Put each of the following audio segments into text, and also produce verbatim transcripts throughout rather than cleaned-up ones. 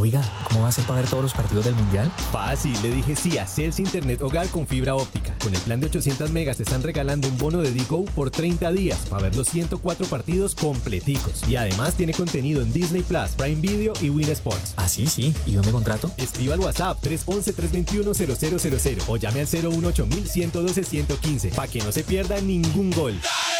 Oiga, ¿cómo va a ser para ver todos los partidos del Mundial? Fácil, le dije sí a Celsi Internet Hogar con fibra óptica. Con el plan de ochocientos megas te están regalando un bono de Digo por treinta días para ver los ciento cuatro partidos completicos. Y además tiene contenido en Disney Plus, Prime Video y Win Sports. Ah, sí, sí. ¿Y dónde contrato? Escriba al WhatsApp tres once, tres veintiuno, cero cero cero cero o llame al cero uno ocho mil, ciento doce, ciento quince para que no se pierda ningún gol.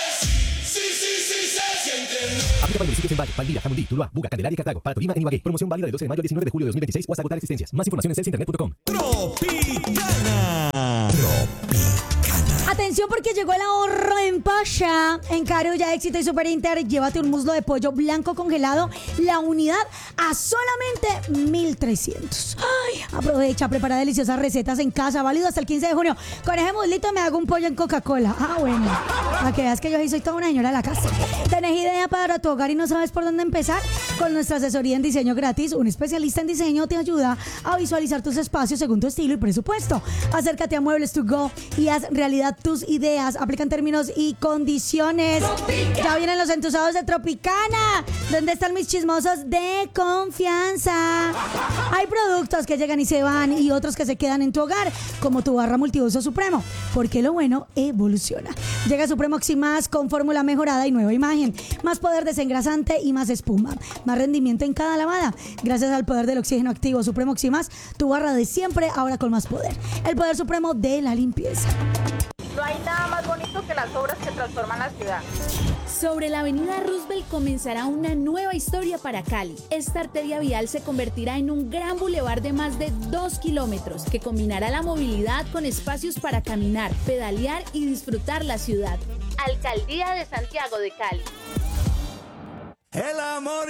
Aplica para municipios en Valle, Valdivia, Jamundí, Tuluá, Buga, Candelaria y Cartago. Para Tolima, en Ibagué. Promoción válida del doce de mayo al diecinueve de julio de dos mil veintiséis o hasta agotar existencias. Más información en celsi internet punto com. Tropicana. Atención porque llegó el ahorro en Pasha. En Carulla, Éxito y Super Inter, llévate un muslo de pollo blanco congelado, la unidad a solamente mil trescientos. Ay, aprovecha, prepara deliciosas recetas en casa, válido hasta el quince de junio. Con ese muslito me hago un pollo en Coca-Cola. Ah, bueno, para que veas que yo sí soy toda una señora de la casa. ¿Tenés idea para tu hogar y no sabes por dónde empezar? Con nuestra asesoría en diseño gratis, un especialista en diseño te ayuda a visualizar tus espacios según tu estilo y presupuesto. Acércate a Muebles to Go y haz realidad tus ideas. Aplican términos y condiciones. Tropica. Ya vienen los entusiasmados de Tropicana. ¿Dónde están mis chismosos de confianza? Hay productos que llegan y se van y otros que se quedan en tu hogar, como tu barra multiuso Supremo, porque lo bueno evoluciona. Llega Supremo Oximás con fórmula mejorada y nueva imagen, más poder desengrasante y más espuma, más rendimiento en cada lavada. Gracias al poder del oxígeno activo Supremo Oximás, tu barra de siempre ahora con más poder. El poder supremo de la limpieza. No hay nada más bonito que las obras que transforman la ciudad. Sobre la avenida Roosevelt comenzará una nueva historia para Cali. Esta arteria vial se convertirá en un gran bulevar de más de dos kilómetros que combinará la movilidad con espacios para caminar, pedalear y disfrutar la ciudad. Alcaldía de Santiago de Cali. El amor